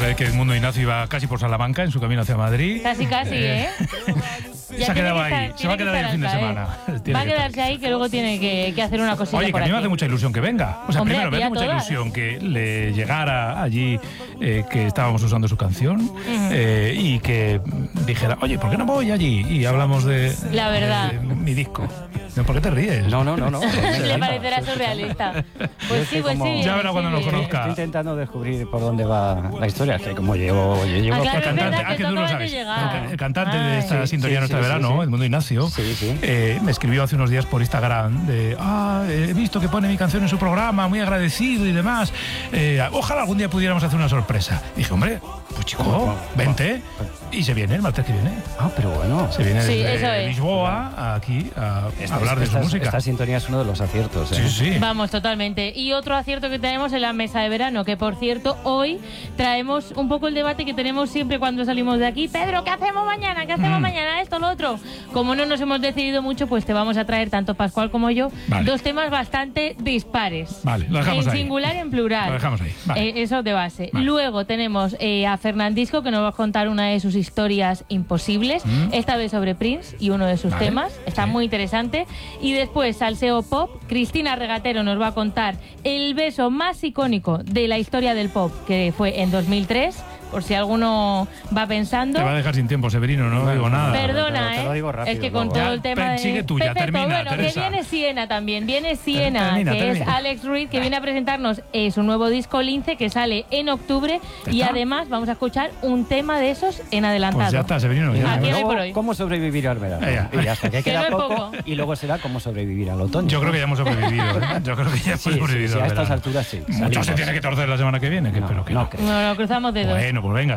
vez que Edmundo Ignacio iba casi por Salamanca en su camino hacia Madrid. Casi, ¿eh? Se ha quedado ahí. Se va a quedar ahí el fin de semana. Va a quedarse ahí que luego tiene que hacer una cosilla. Oye, que a mí me hace mucha ilusión que venga. O sea, Hombre, primero me hace mucha ilusión que le llegara allí que estábamos usando su canción y que dijera, oye, ¿por qué no voy allí? Y hablamos de, la verdad. de mi disco. ¿Por qué te ríes? No. Le parecerá surrealista. Pues sí, pues sí. Ya verá cuando nos conozca. Estoy intentando descubrir por dónde va la historia, que como llevo claro, el cantante, que tú lo sabes. El cantante de esta sintonía nuestra de verano, Edmundo Ignacio, me escribió hace unos días por Instagram de he visto que pone mi canción en su programa, muy agradecido y demás. Ojalá algún día pudiéramos hacer una sorpresa. Dije, hombre, pues chico, vente. Y se viene el martes que viene. Pero bueno. Se viene desde Lisboa aquí a hablar de su música. Esta sintonía es uno de los aciertos. Sí. Vamos, totalmente. Y otro acierto que tenemos en la mesa de verano, que por cierto, hoy traemos un poco el debate que tenemos siempre cuando salimos de aquí. Pedro, ¿qué hacemos mañana? ¿Qué hacemos mañana? Esto, lo otro. Como no nos hemos decidido mucho, pues te vamos a traer, tanto Pascual como yo, dos temas bastante dispares. Vale, lo dejamos ahí. En singular y en plural. Lo dejamos ahí. Vale. Eso de base. Vale. Luego tenemos a Fernandisco, que nos va a contar una de sus historias imposibles, esta vez sobre Prince y uno de sus temas. Está muy interesante. Y después, Salseo Pop, Cristina Regatero nos va a contar el beso más icónico de la historia del pop, que fue en 2003, por si alguno va pensando. Te va a dejar sin tiempo, Severino, no digo nada. Perdona, te lo digo rápido, es que con todo el tema de... Sigue tuya, Perfecto, termina, bueno, Teresa. que viene Siena también, viene Siena, Termina. es Alex Ruiz, que viene a presentarnos su nuevo disco Lince, que sale en octubre, y además vamos a escuchar un tema de esos en adelantado. Pues ya está, Severino. Aquí hay por hoy. ¿Cómo sobrevivir al verano? Y hasta que Que queda no es poco, poco. y luego será cómo sobrevivir al otoño. Yo creo que ya hemos sobrevivido. Yo creo que ya hemos sobrevivido. A estas alturas sí. Mucho se tiene que torcer la semana que viene, pero que no. No, cruzamos dedos. Bueno, pues venga.